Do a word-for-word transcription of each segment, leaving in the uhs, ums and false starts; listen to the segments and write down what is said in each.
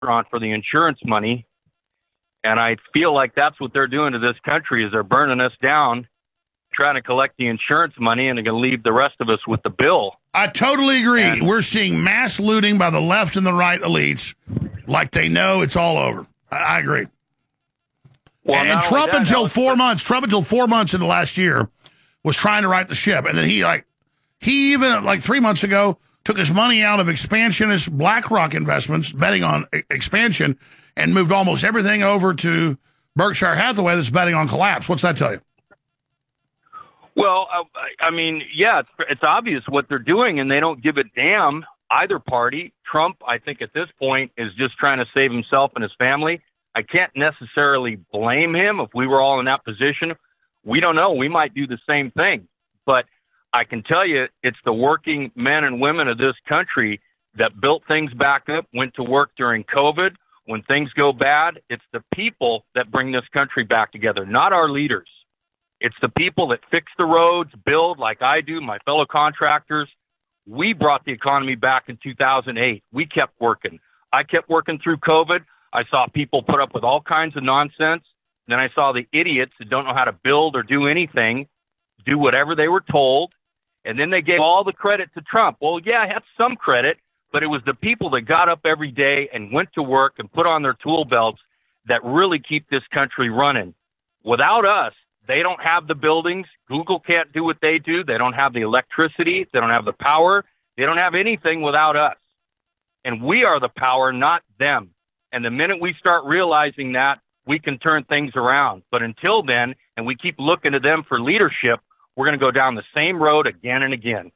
restaurant for the insurance money. And I feel like that's what they're doing to this country is they're burning us down, trying to collect the insurance money, and they're going to leave the rest of us with the bill. I totally agree. And we're seeing mass looting by the left and the right elites like they know it's all over. I, I agree. Well, and and Trump that, until four months, Trump until four months into last year was trying to right the ship. And then he like, he even like three months ago took his money out of expansionist BlackRock investments, betting on e- expansion, and moved almost everything over to Berkshire Hathaway that's betting on collapse. What's that tell you? Well, I, I mean, yeah, it's, it's obvious what they're doing, and they don't give a damn, either party. Trump, I think at this point, is just trying to save himself and his family. I can't necessarily blame him if we were all in that position. We don't know. We might do the same thing. But I can tell you it's the working men and women of this country that built things back up, went to work during COVID. When things go bad, it's the people that bring this country back together, not our leaders. It's the people that fix the roads, build like I do, my fellow contractors. We brought the economy back in two thousand eight. We kept working. I kept working through COVID. I saw people put up with all kinds of nonsense. Then I saw the idiots that don't know how to build or do anything, do whatever they were told. And then they gave all the credit to Trump. Well, yeah, I had some credit, but it was the people that got up every day and went to work and put on their tool belts that really keep this country running. Without us, they don't have the buildings. Google can't do what they do. They don't have the electricity. They don't have the power. They don't have anything without us. And we are the power, not them. And the minute we start realizing that, we can turn things around. But until then, and we keep looking to them for leadership, we're going to go down the same road again and again.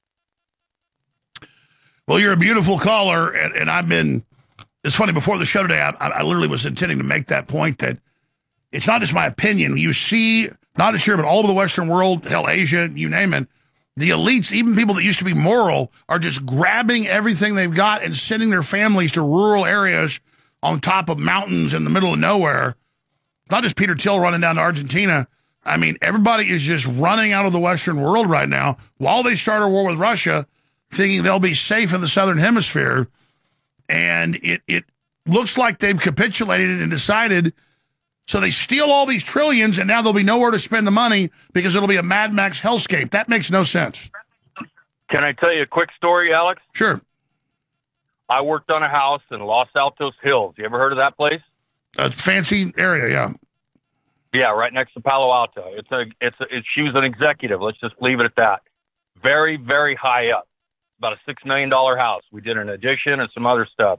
Well, you're a beautiful caller, and, and I've been, it's funny, before the show today, I, I literally was intending to make that point that it's not just my opinion. You see, not just here, but all over the Western world, hell, Asia, you name it, the elites, even people that used to be moral, are just grabbing everything they've got and sending their families to rural areas on top of mountains in the middle of nowhere. Not just Peter Thiel running down to Argentina. I mean, everybody is just running out of the Western world right now while they start a war with Russia, thinking they'll be safe in the Southern Hemisphere. And it, it looks like they've capitulated and decided. So they steal all these trillions, and now there'll be nowhere to spend the money because it'll be a Mad Max hellscape. That makes no sense. Can I tell you a quick story, Alex? Sure. I worked on a house in Los Altos Hills. You ever heard of that place? A fancy area, yeah. Yeah, right next to Palo Alto. It's a, it's a, it, she was an executive. Let's just leave it at that. Very, very high up. About a six million dollars house. We did an addition and some other stuff.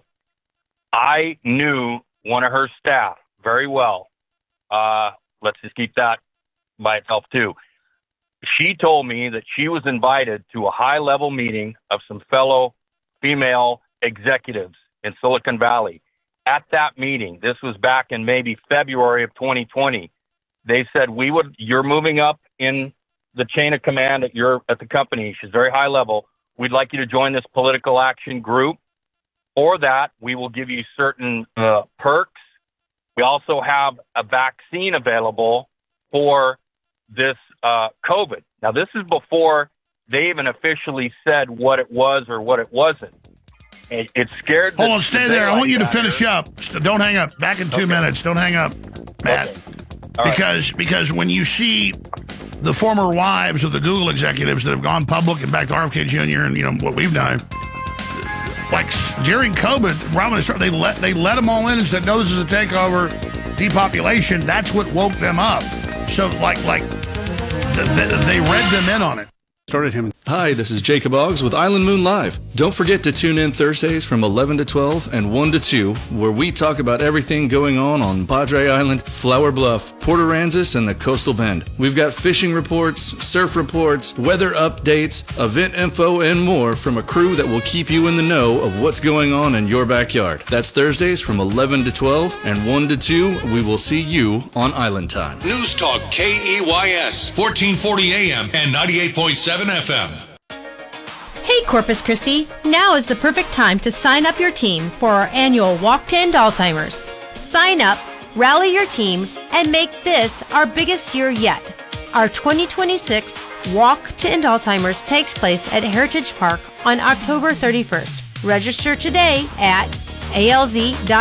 I knew one of her staff very well. Uh, let's just keep that by itself, too. She told me that she was invited to a high-level meeting of some fellow female executives in Silicon Valley. At that meeting, this was back in maybe February of twenty twenty, they said, we would, you're moving up in the chain of command at your, at the company. She's very high level. We'd like you to join this political action group. For that, we will give you certain uh, perks. We also have a vaccine available for this uh, COVID. Now, this is before they even officially said what it was or what it wasn't. It, it scared. Hold on, stay there. I want you to finish up. Don't hang up. Back in two okay. minutes. Don't hang up, Matt. Okay. All because right. because when you see the former wives of the Google executives that have gone public and back to R F K Junior and you know what we've done, like during COVID, Robin, they let they let them all in and said, no, this is a takeover, depopulation. That's what woke them up. So like like th- th- they read them in on it. Started him. Hi, this is Jacob Oggs with Island Moon Live. Don't forget to tune in Thursdays from eleven to twelve and one to two, where we talk about everything going on on Padre Island, Flower Bluff, Port Aransas, and the Coastal Bend. We've got fishing reports, surf reports, weather updates, event info, and more from a crew that will keep you in the know of what's going on in your backyard. That's Thursdays from eleven to twelve and one to two. We will see you on Island Time. News Talk K E Y S, fourteen forty A M and ninety-eight point seven F M. Hey Corpus Christi, now is the perfect time to sign up your team for our annual Walk to End Alzheimer's. Sign up, rally your team, and make this our biggest year yet. Our twenty twenty-six Walk to End Alzheimer's takes place at Heritage Park on October thirty-first. Register today at A L Z dot